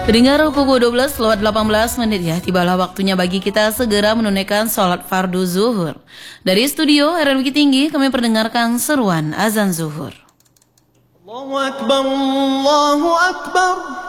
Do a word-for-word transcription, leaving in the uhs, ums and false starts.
Pendengar, pukul dua belas lewat delapan belas menit ya, tibalah waktunya bagi kita segera menunaikan sholat fardu zuhur. Dari studio R M Bukit Tinggi kami perdengarkan seruan azan zuhur. Allahu Akbar, Allahu Akbar.